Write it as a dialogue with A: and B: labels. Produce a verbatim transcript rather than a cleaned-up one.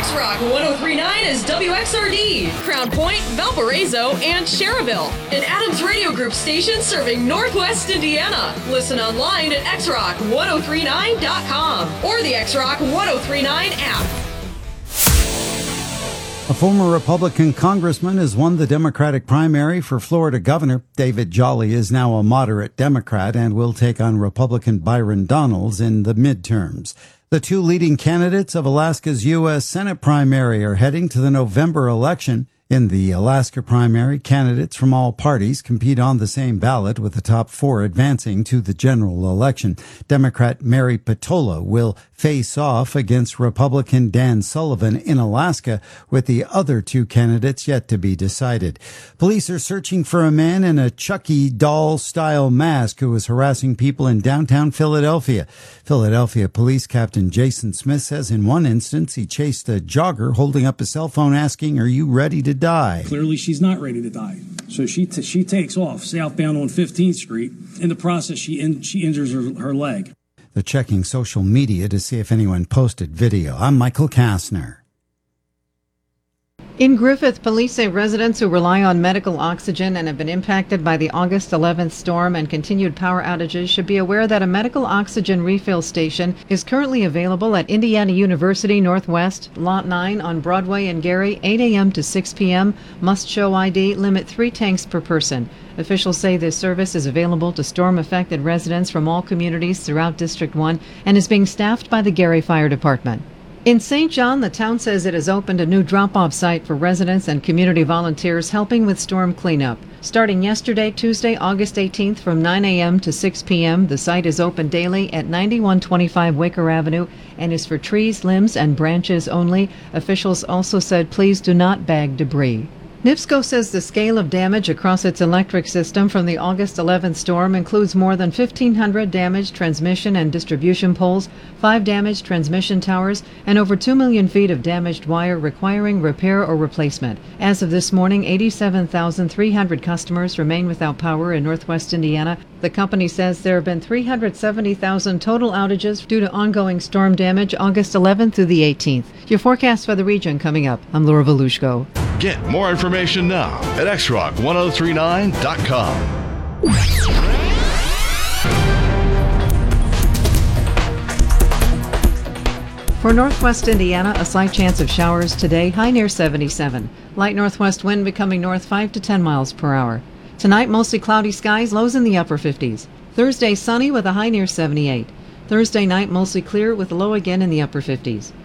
A: X-Rock one oh three point nine is W X R D, Crown Point, Valparaiso, and Cherville. An Adams Radio Group station serving Northwest Indiana. Listen online at x rock ten thirty-nine dot com or the X-Rock ten thirty-nine app.
B: A former Republican congressman has won the Democratic primary for Florida governor. David Jolly is now a moderate Democrat and will take on Republican Byron Donalds in the midterms. The two leading candidates of Alaska's U S Senate primary are heading to the November election. In the Alaska primary, candidates from all parties compete on the same ballot, with the top four advancing to the general election. Democrat Mary Patola will face off against Republican Dan Sullivan in Alaska, with the other two candidates yet to be decided. Police are searching for a man in a Chucky doll-style mask who was harassing people in downtown Philadelphia. Philadelphia Police Captain Jason Smith says in one instance he chased a jogger holding up a cell phone asking, "Are you ready to die?"
C: Clearly, she's not ready to die. So she t- she takes off southbound on fifteenth street. In the process, she in- she injures her, her leg.
B: They're checking social media to see if anyone posted video. I'm Michael Kastner.
D: In Griffith, police say residents who rely on medical oxygen and have been impacted by the August eleventh storm and continued power outages should be aware that a medical oxygen refill station is currently available at Indiana University Northwest, Lot nine on Broadway and Gary, eight a.m. to six p.m. Must show I D, limit three tanks per person. Officials say this service is available to storm-affected residents from all communities throughout District one and is being staffed by the Gary Fire Department. In Saint John, the town says it has opened a new drop-off site for residents and community volunteers helping with storm cleanup. Starting yesterday, Tuesday, August eighteenth, from nine a.m. to six p.m., the site is open daily at ninety-one twenty-five Waker Avenue and is for trees, limbs, and branches only. Officials also said please do not bag debris. NIPSCO says the scale of damage across its electric system from the August eleventh storm includes more than fifteen hundred damaged transmission and distribution poles, five damaged transmission towers, and over two million feet of damaged wire requiring repair or replacement. As of this morning, eighty-seven thousand three hundred customers remain without power in Northwest Indiana. The company says there have been three hundred seventy thousand total outages due to ongoing storm damage August eleventh through the eighteenth. Your forecast for the region coming up. I'm Laura Volushko.
E: Get more information now at x rock ten thirty-nine dot com.
D: For Northwest Indiana, a slight chance of showers today, high near seventy-seven. Light northwest wind becoming north five to ten miles per hour. Tonight, mostly cloudy skies, lows in the upper fifties. Thursday, sunny with a high near seventy-eight. Thursday night, mostly clear with a low again in the upper fifties.